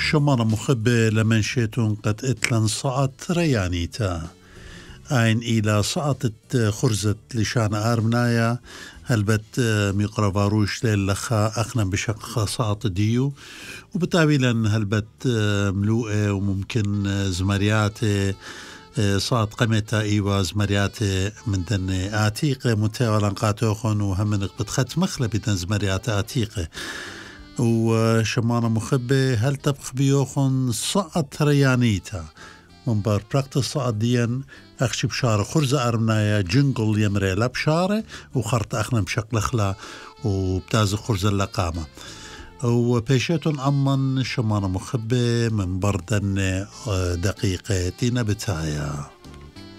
شمارة مخبة لمنشيتون قد اتلن صعت ريانيتا عين إلى سقطت خرزت لشان آرمنايا هلبت ميقرفاروش للخا أخنا بشق سقط ديو وبتابيلا هلبت ملوءة وممكن زمرياتي صعد قمتا إيوا زمرياتي من دن آتيقة متاولا قاتوخن وهمنق بتخت مخلة بدن زمريات آتيقة وشمانة مخبة هل تبخ بيوخن سقط ريانيتا من بار براكتس صعد ديان أخشي بشارة خرزة أرمنايا جنجل يمري لبشارة وخرط أخنا بشكل أخلا وبتاز خرزة اللقامة وبيشيتون أمن شمانة مخبة من بردن دقيقتين بتايا